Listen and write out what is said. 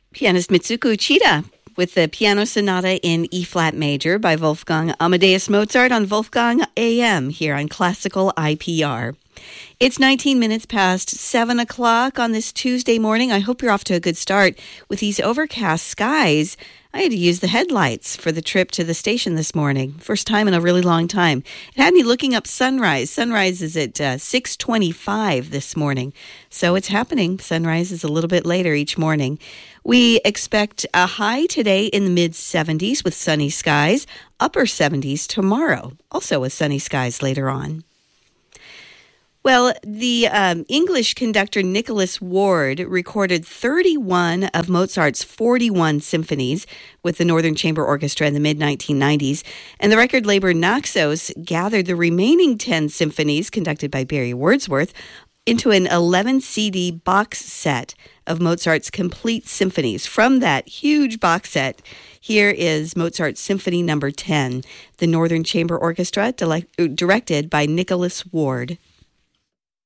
Pianist Mitsuko Uchida with the Piano Sonata in E-flat major by Wolfgang Amadeus Mozart on Wolfgang AM here on Classical IPR. It's 19 minutes past 7 o'clock on this Tuesday morning. I hope you're off to a good start. With these overcast skies, I had to use the headlights for the trip to the station this morning. First time in a really long time. It had me looking up sunrise. Sunrise is at 6:25 this morning. So it's happening. Sunrise is a little bit later each morning. We expect a high today in the mid-70s with sunny skies. Upper 70s tomorrow, also with sunny skies later on. Well, the English conductor Nicholas Ward recorded 31 of Mozart's 41 symphonies with the Northern Chamber Orchestra in the mid-1990s, and the record label Naxos gathered the remaining 10 symphonies conducted by Barry Wordsworth into an 11-CD box set of Mozart's complete symphonies. From that huge box set, here is Mozart's Symphony No. 10, the Northern Chamber Orchestra, directed by Nicholas Ward.